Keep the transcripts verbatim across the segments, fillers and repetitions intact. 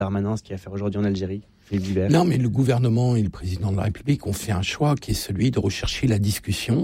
Darmanin, ce qu'il a fait aujourd'hui en Algérie, Philippe Guibert? Non, mais le gouvernement et le président de la République ont fait un choix qui est celui de rechercher la discussion.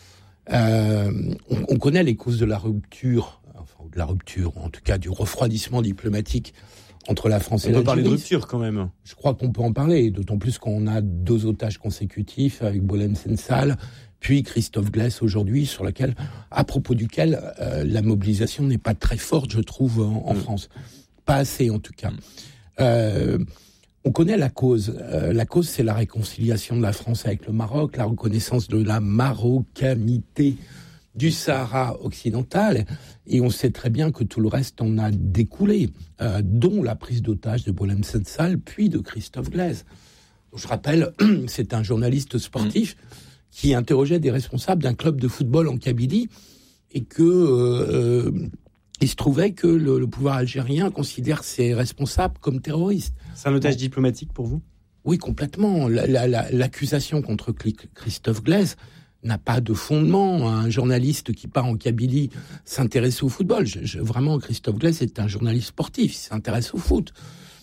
Euh, on, on connaît les causes de la rupture, enfin de la rupture, en tout cas du refroidissement diplomatique entre la France et l'Algérie. On peut parler de rupture quand même. Je crois qu'on peut en parler, d'autant plus qu'on a deux otages consécutifs avec Boualem Sansal, puis Christophe Glaes aujourd'hui, sur lequel, à propos duquel euh, la mobilisation n'est pas très forte, je trouve, en, en mmh. France. Pas assez, en tout cas. Mmh. Euh, on connaît la cause. Euh, la cause, c'est la réconciliation de la France avec le Maroc, la reconnaissance de la marocanité du Sahara occidental. Et on sait très bien que tout le reste en a découlé, euh, dont la prise d'otage de Boualem Sansal, puis de Christophe Glaes. Je rappelle, c'est un journaliste sportif mmh. qui interrogeait des responsables d'un club de football en Kabylie et que... Euh, il se trouvait que le, le pouvoir algérien considère ses responsables comme terroristes. C'est un otage bon. diplomatique pour vous ? Oui, complètement. La, la, la, l'accusation contre Christophe Glaes n'a pas de fondement. Un journaliste qui part en Kabylie s'intéresse au football. Je, je, vraiment, Christophe Glaes est un journaliste sportif, il s'intéresse au foot.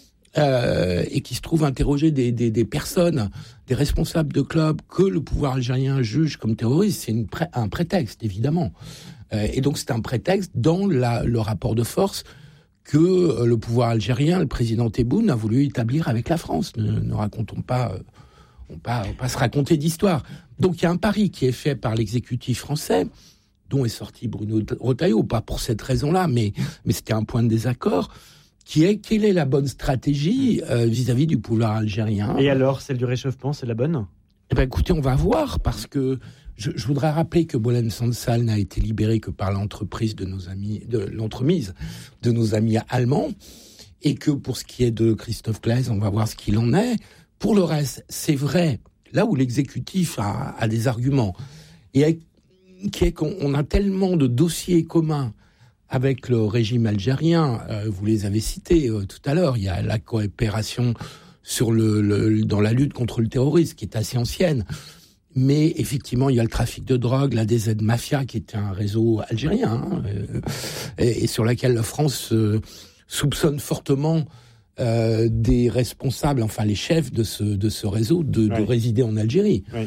Euh, et qui se trouve interroger des, des, des personnes, des responsables de clubs que le pouvoir algérien juge comme terroristes. C'est une pré- un prétexte, évidemment. Euh, et donc c'est un prétexte dans la, le rapport de force que euh, le pouvoir algérien, le président Tebboune, a voulu établir avec la France. Ne, ne racontons pas, euh, on ne va pas se raconter d'histoire. Donc il y a un pari qui est fait par l'exécutif français, dont est sorti Bruno Retailleau, pas pour cette raison-là, mais, mais c'était un point de désaccord, qui est quelle est la bonne stratégie euh, vis-à-vis du pouvoir algérien. Et alors, celle du réchauffement, c'est la bonne ? Eh ben, écoutez, on va voir, parce que je, je voudrais rappeler que Boualem Sansal n'a été libéré que par l'entreprise de nos amis, de l'entremise de nos amis allemands, et que pour ce qui est de Christophe Glaes, on va voir ce qu'il en est. Pour le reste, c'est vrai, là où l'exécutif a, a des arguments, et qui est qu'on on a tellement de dossiers communs avec le régime algérien, euh, vous les avez cités euh, tout à l'heure, il y a la coopération sur le, le, dans la lutte contre le terrorisme, qui est assez ancienne. Mais effectivement, il y a le trafic de drogue, la D Z Mafia, qui est un réseau algérien, hein, euh, et, et sur laquelle la France euh, soupçonne fortement euh, des responsables, enfin les chefs de ce, de ce réseau, de, oui. de résider en Algérie. Oui.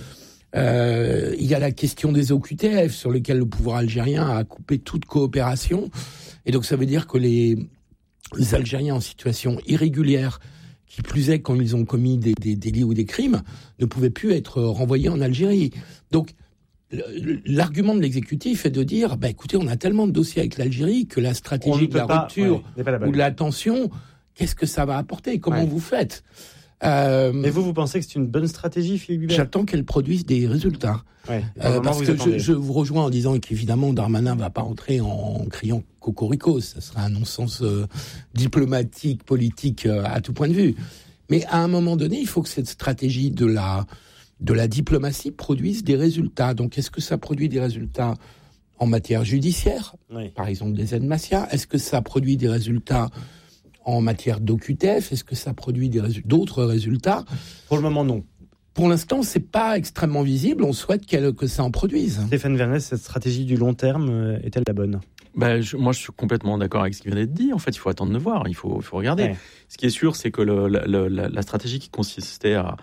Euh, il y a la question des O Q T F, sur lesquels le pouvoir algérien a coupé toute coopération. Et donc ça veut dire que les, les Algériens en situation irrégulière, qui plus est quand ils ont commis des, des, des délits ou des crimes, ne pouvaient plus être renvoyés en Algérie. Donc l'argument de l'exécutif est de dire, bah, écoutez, on a tellement de dossiers avec l'Algérie que la stratégie de la pas, rupture ouais, la ou de la tension, qu'est-ce que ça va apporter ? Comment ouais. vous faites ? Euh, Mais vous, vous pensez que c'est une bonne stratégie, Philippe Guibert ? J'attends qu'elle produise des résultats. Ouais, euh, parce que je, je vous rejoins en disant qu'évidemment, Darmanin ne va pas entrer en, en criant cocorico. Ça serait un non-sens euh, diplomatique, politique, euh, à tout point de vue. Mais à un moment donné, il faut que cette stratégie de la, de la diplomatie produise des résultats. Donc, est-ce que ça produit des résultats en matière judiciaire ? Oui. Par exemple, des aides Mafia. Est-ce que ça produit des résultats en matière d'O Q T F, est-ce que ça produit des résu- d'autres résultats ? Pour le moment, non. Pour l'instant, c'est pas extrêmement visible. On souhaite qu'elle, que ça en produise. Stéphane Vernès, cette stratégie du long terme est-elle la bonne ? Ben, je, moi, je suis complètement d'accord avec ce qui vient d'être dit. En fait, il faut attendre de voir. Il faut, il faut regarder. Ouais. Ce qui est sûr, c'est que le, le, la, la stratégie qui consistait à,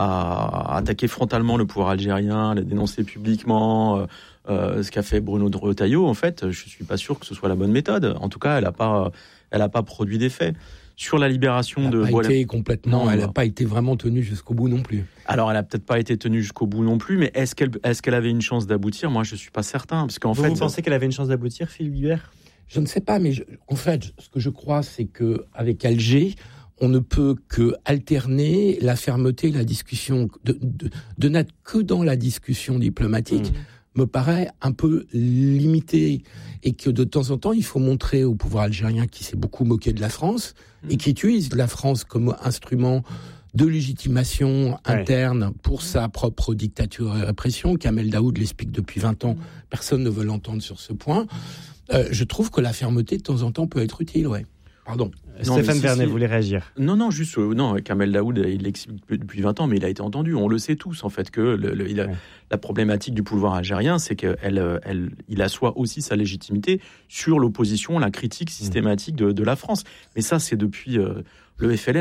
à attaquer frontalement le pouvoir algérien, à le dénoncer publiquement, euh, euh, ce qu'a fait Bruno Retailleau, en fait, je suis pas sûr que ce soit la bonne méthode. En tout cas, elle a pas. Elle n'a pas produit d'effet. Sur la libération elle de... Elle n'a pas été complètement... Non, elle n'a pas été vraiment tenue jusqu'au bout non plus. Alors, elle n'a peut-être pas été tenue jusqu'au bout non plus, mais est-ce qu'elle, est-ce qu'elle avait une chance d'aboutir ? Moi, je ne suis pas certain. Parce qu'en vous, fait, vous pensez qu'elle avait une chance d'aboutir, Philippe Guibert ? Je ne sais pas, mais je, en fait, ce que je crois, c'est qu'avec Alger, on ne peut que alterner la fermeté, la discussion, de, de, de n'être que dans la discussion diplomatique. Mmh. me paraît un peu limité et que de temps en temps, il faut montrer au pouvoir algérien qui s'est beaucoup moqué de la France mmh. et qui utilise la France comme instrument de légitimation interne ouais. pour sa propre dictature et répression. Kamel Daoud l'explique depuis vingt ans, personne ne veut l'entendre sur ce point. Euh, je trouve que la fermeté, de temps en temps, peut être utile, ouais. Pardon. Non, Stéphane si, Vernet si. voulait réagir. Non, non, juste, euh, non, Kamel Daoud, il l'explique depuis vingt ans, mais il a été entendu. On le sait tous, en fait, que le, le, il a, ouais. la problématique du pouvoir algérien, c'est qu'il elle, il assoit aussi sa légitimité sur l'opposition, la critique systématique de, de la France. Mais ça, c'est depuis, euh, le F L N